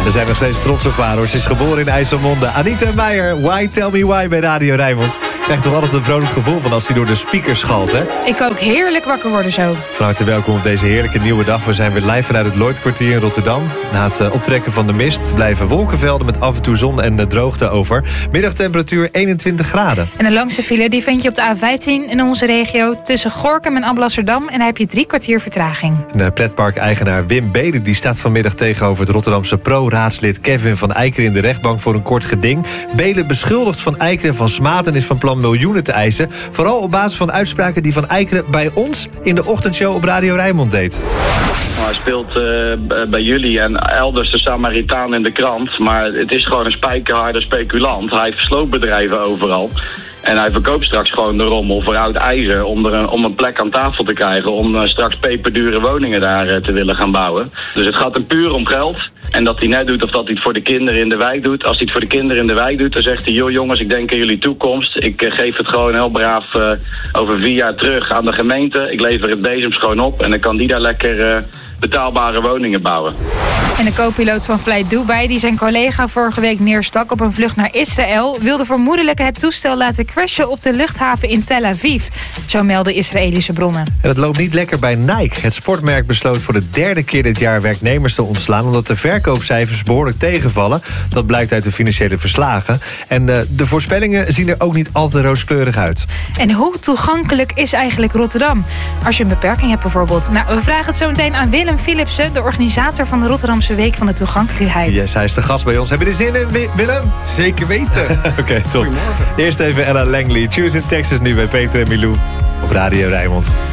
We zijn nog steeds trots op haar, hoor. Ze is geboren in IJsselmonde. Anita Meijer, Why Tell Me Why bij Radio Rijnmond. Ik krijg toch altijd een vrolijk gevoel van als hij door de speakers schalt, hè? Ik ook heerlijk wakker worden zo. Van harte welkom op deze heerlijke nieuwe dag. We zijn weer live vanuit het Lloydkwartier in Rotterdam. Na het optrekken van de mist blijven wolkenvelden met af en toe zon en droogte over. Middagtemperatuur 21 graden. En de langste file die vind je op de A15 in onze regio tussen Gorinchem en Alblasserdam. En daar heb je 3 kwartier vertraging. De pretparkeigenaar Wim Belen die staat vanmiddag tegenover het Rotterdamse pro-raadslid Kevin van Eijkeren in de rechtbank voor een kort geding. Belen beschuldigt Van Eijkeren van smaad en is van plan miljoenen te eisen. Vooral op basis van uitspraken die Van Eijkeren bij ons in de ochtendshow op Radio Rijnmond deed. Hij speelt bij jullie en elders de Samaritaan in de krant. Maar het is gewoon een spijkerharde speculant. Hij heeft sloopbedrijven overal. En hij verkoopt straks gewoon de rommel voor oud ijzer om een plek aan tafel te krijgen. Om straks peperdure woningen daar te willen gaan bouwen. Dus het gaat hem puur om geld. En dat hij net doet of dat hij het voor de kinderen in de wijk doet. Als hij het voor de kinderen in de wijk doet, dan zegt hij: joh jongens, ik denk aan jullie toekomst. Ik geef het gewoon heel braaf over 4 jaar terug aan de gemeente. Ik lever het bezemschoon op en dan kan die daar lekker betaalbare woningen bouwen. En de co-piloot van Flight Dubai, die zijn collega vorige week neerstak op een vlucht naar Israël, wilde vermoedelijk het toestel laten crashen op de luchthaven in Tel Aviv. Zo melden Israëlische bronnen. En het loopt niet lekker bij Nike. Het sportmerk besloot voor de 3e keer dit jaar werknemers te ontslaan, omdat de verkoopcijfers behoorlijk tegenvallen. Dat blijkt uit de financiële verslagen. En de voorspellingen zien er ook niet al te rooskleurig uit. En hoe toegankelijk is eigenlijk Rotterdam? Als je een beperking hebt bijvoorbeeld. Nou, we vragen het zo meteen aan Willem Philipsen, de organisator van de Rotterdamse Week van de Toegankelijkheid. Yes, hij is de gast bij ons. Heb je er zin in, Willem? Zeker weten. Oké, top. Goedemorgen. Eerst even Ella Langley. Choose in Texas nu bij Peter en Milou op Radio Rijnmond.